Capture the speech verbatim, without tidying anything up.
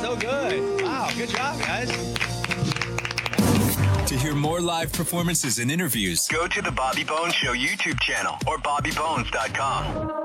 so good. Wow, good job, guys. To hear more live performances and interviews, go to the Bobby Bones Show YouTube channel or bobby bones dot com.